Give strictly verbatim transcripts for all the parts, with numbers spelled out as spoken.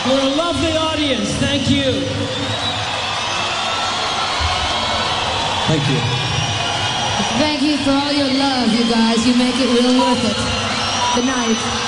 We're a lovely audience. Thank you. Thank you. Thank you for all your love, you guys. You make it real worth it. Good night.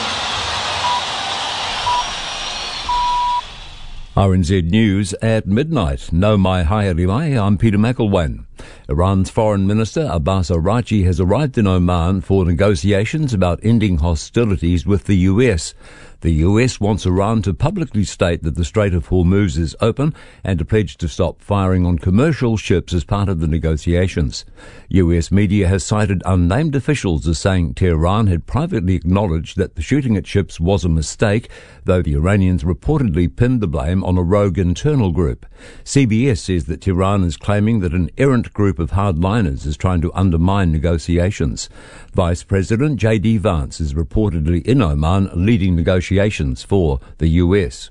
R N Z News at midnight. No mai haere mai, I'm Peter McElwain. Iran's Foreign Minister Abbas Araghchi has arrived in Oman for negotiations about ending hostilities with the U S. The U S wants Iran to publicly state that the Strait of Hormuz is open and to pledge to stop firing on commercial ships as part of the negotiations. U S media has cited unnamed officials as saying Tehran had privately acknowledged that the shooting at ships was a mistake, though the Iranians reportedly pinned the blame on a rogue internal group. C B S says that Tehran is claiming that an errant group of hardliners is trying to undermine negotiations. Vice President J D Vance is reportedly in Oman leading negotiations for the U S.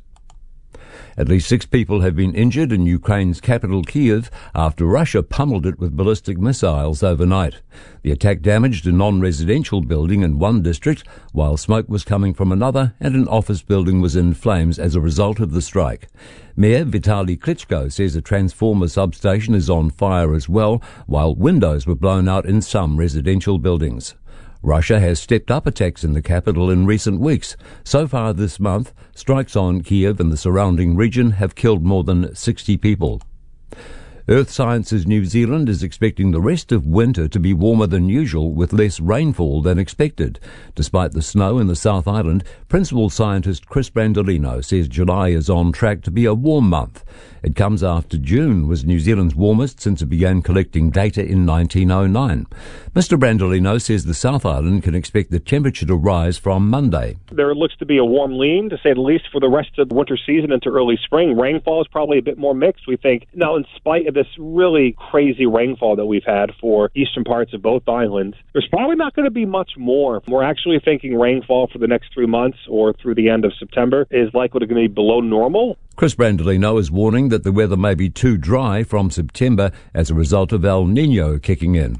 At least six people have been injured in Ukraine's capital Kyiv after Russia pummeled it with ballistic missiles overnight. The attack damaged a non-residential building in one district, while smoke was coming from another and an office building was in flames as a result of the strike. Mayor Vitaly Klitschko says a transformer substation is on fire as well, while windows were blown out in some residential buildings. Russia has stepped up attacks in the capital in recent weeks. So far this month, strikes on Kyiv and the surrounding region have killed more than sixty people. Earth Sciences New Zealand is expecting the rest of winter to be warmer than usual with less rainfall than expected. Despite the snow in the South Island, principal scientist Chris Brandolino says July is on track to be a warm month. It comes after June was New Zealand's warmest since it began collecting data in nineteen oh nine. Mister Brandolino says the South Island can expect the temperature to rise from Monday. There looks to be a warm lean, to say the least, for the rest of the winter season into early spring. Rainfall is probably a bit more mixed, we think. Now, in spite of this really crazy rainfall that we've had for eastern parts of both islands, there's probably not going to be much more. We're actually thinking rainfall for the next three months or through the end of September is likely to be below normal. Chris Brandolino is warning that the weather may be too dry from September as a result of El Niño kicking in.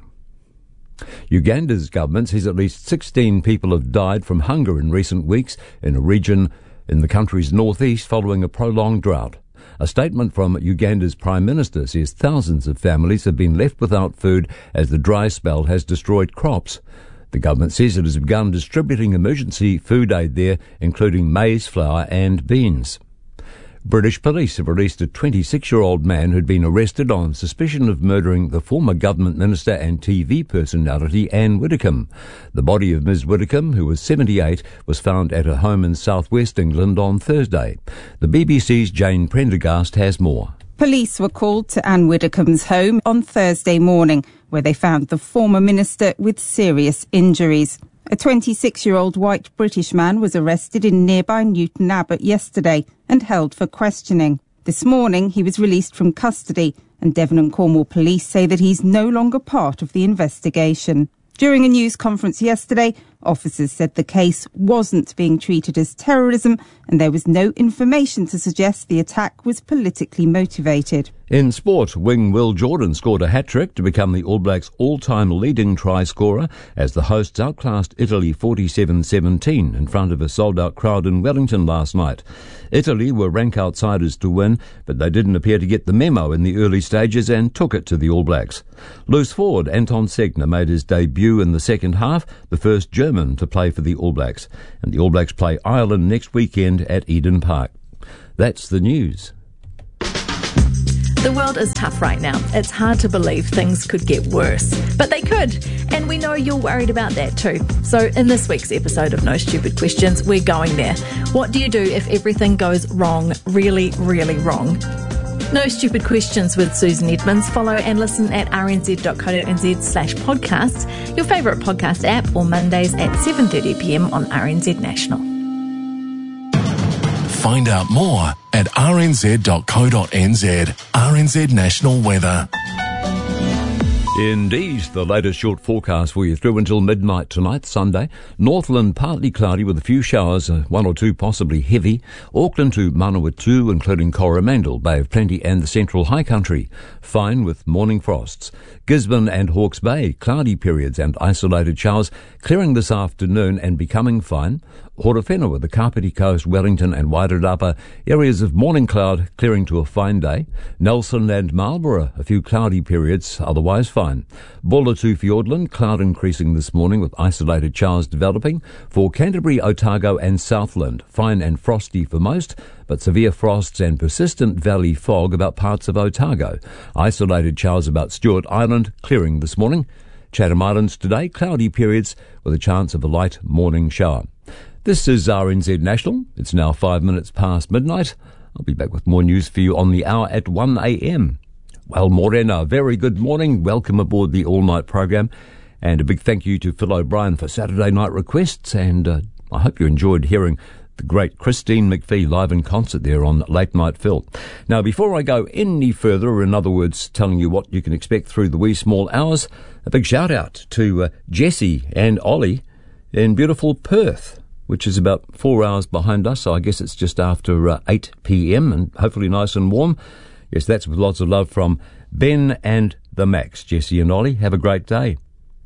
Uganda's government says at least sixteen people have died from hunger in recent weeks in a region in the country's northeast following a prolonged drought. A statement from Uganda's Prime Minister says thousands of families have been left without food as the dry spell has destroyed crops. The government says it has begun distributing emergency food aid there, including maize flour and beans. British police have released a twenty-six-year-old man who'd been arrested on suspicion of murdering the former government minister and T V personality Anne Widdecombe. The body of Miz Widdecombe, who was seventy-eight, was found at her home in southwest England on Thursday. The B B C's Jane Prendergast has more. Police were called to Anne Widdecombe's home on Thursday morning, where they found the former minister with serious injuries. A twenty-six-year-old white British man was arrested in nearby Newton Abbot yesterday and held for questioning. This morning, he was released from custody, and Devon and Cornwall police say that he's no longer part of the investigation. During a news conference yesterday, officers said the case wasn't being treated as terrorism and there was no information to suggest the attack was politically motivated. In sport, wing Will Jordan scored a hat-trick to become the All Blacks' all-time leading try-scorer as the hosts outclassed Italy forty-seven seventeen in front of a sold-out crowd in Wellington last night. Italy were rank outsiders to win, but they didn't appear to get the memo in the early stages and took it to the All Blacks. Loose forward Anton Segner made his debut in the second half, the first German to play for the All Blacks. And the All Blacks play Ireland next weekend at Eden Park. That's the news. The world is tough right now. It's hard to believe things could get worse, but they could, and we know you're worried about that too. So in this week's episode of No Stupid Questions, we're going there. What do you do if everything goes wrong, really, really wrong? No Stupid Questions with Susan Edmonds. Follow and listen at rnz.co.nz slash podcasts, your favourite podcast app, or Mondays at seven thirty p m on R N Z National. Find out more at rnz.co.nz. R N Z National Weather. Indeed, the latest short forecast for you through until midnight tonight, Sunday. Northland partly cloudy with a few showers, uh, one or two possibly heavy. Auckland to Manawatu, including Coromandel, Bay of Plenty and the Central High Country, fine with morning frosts. Gisborne and Hawke's Bay, cloudy periods and isolated showers, clearing this afternoon and becoming fine. Horowhenua, the Kapiti Coast, Wellington and Wairarapa, areas of morning cloud, clearing to a fine day. Nelson and Marlborough, a few cloudy periods, otherwise fine. Bulla to Fiordland, cloud increasing this morning with isolated showers developing. For Canterbury, Otago and Southland, fine and frosty for most, but severe frosts and persistent valley fog about parts of Otago. Isolated showers about Stewart Island, clearing this morning. Chatham Islands today, cloudy periods with a chance of a light morning shower. This is R N Z National. It's now five minutes past midnight. I'll be back with more news for you on the hour at one a.m. Well, Morena, very good morning. Welcome aboard the all-night program. And a big thank you to Phil O'Brien for Saturday night requests. And uh, I hope you enjoyed hearing the great Christine McVie live in concert there on Late Night Phil. Now, before I go any further, or in other words, telling you what you can expect through the wee small hours, a big shout out to uh, Jessie and Ollie in beautiful Perth, which is about four hours behind us, so I guess it's just after uh, eight p.m. and hopefully nice and warm. Yes, that's with lots of love from Ben and the Max. Jessie and Ollie, have a great day.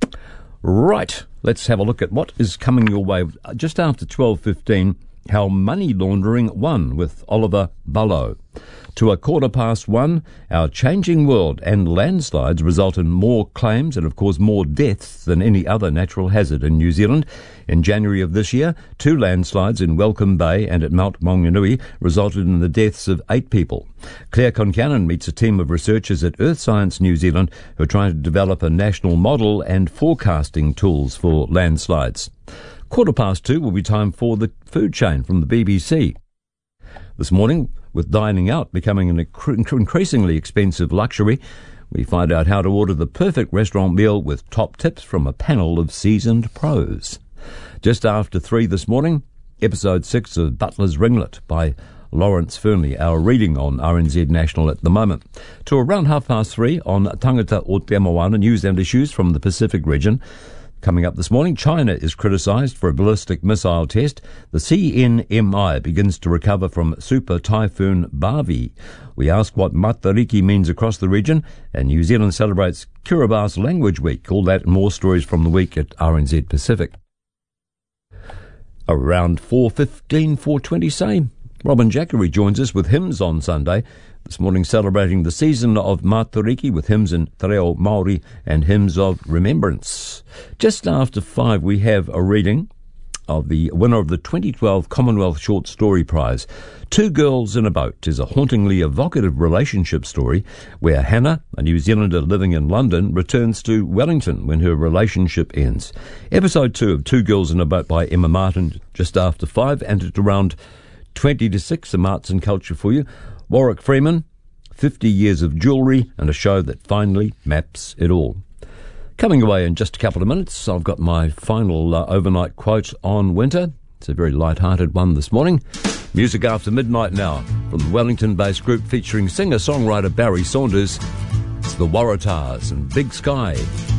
Right, let's have a look at what is coming your way. Just after twelve fifteen, how money laundering won with Oliver Bullough. To a quarter past one, our changing world and landslides result in more claims and, of course, more deaths than any other natural hazard in New Zealand. In January of this year, two landslides in Welcome Bay and at Mount Maunganui resulted in the deaths of eight people. Claire Concannon meets a team of researchers at Earth Science New Zealand who are trying to develop a national model and forecasting tools for landslides. Quarter past two will be time for the food chain from the B B C. This morning, with dining out becoming an increasingly expensive luxury, we find out how to order the perfect restaurant meal with top tips from a panel of seasoned pros. Just after three this morning, episode six of Butler's Ringlet by Lawrence Fernley, our reading on R N Z National at the moment. To around half past three on Tangata o Te Moana, news and issues from the Pacific region. Coming up this morning, China is criticised for a ballistic missile test. The C N M I begins to recover from Super Typhoon Bavi. We ask what Matariki means across the region, and New Zealand celebrates Kiribati Language Week. All that and more stories from the week at R N Z Pacific. Around four fifteen, four twenty, say, Robin Jackery joins us with hymns on Sunday. This morning celebrating the season of Matariki with hymns in Te Reo Māori and hymns of remembrance. Just after five we have a reading of the winner of the twenty twelve Commonwealth Short Story Prize. Two Girls in a Boat is a hauntingly evocative relationship story where Hannah, a New Zealander living in London, returns to Wellington when her relationship ends. Episode two of Two Girls in a Boat by Emma Martin just after five, and at around twenty to six, some arts and culture for you. Warwick Freeman, fifty years of jewellery and a show that finally maps it all. Coming away in just a couple of minutes, I've got my final uh, overnight quote on winter. It's a very light-hearted one this morning. Music after midnight now from the Wellington-based group featuring singer-songwriter Barry Saunders. It's the Waratahs and Big Sky.